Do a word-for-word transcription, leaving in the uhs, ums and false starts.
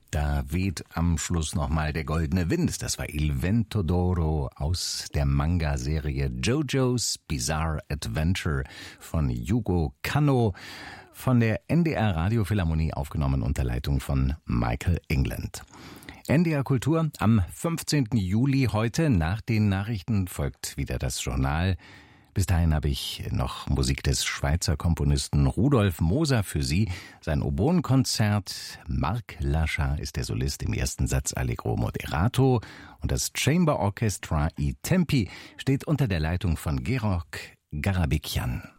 Da weht am Schluss nochmal der goldene Wind. Das war Il Vento d'Oro aus der Manga-Serie JoJo's Bizarre Adventure von Yugo Kanno, von der N D R Radiophilharmonie aufgenommen unter Leitung von Michael England. N D R Kultur am fünfzehnten Juli heute. Nach den Nachrichten folgt wieder das Journal. Bis dahin habe ich noch Musik des Schweizer Komponisten Rudolf Moser für Sie. Sein Oboenkonzert, Marc Lachar ist der Solist im ersten Satz Allegro Moderato und das Chamber Orchestra I Tempi steht unter der Leitung von Georg Garabekian.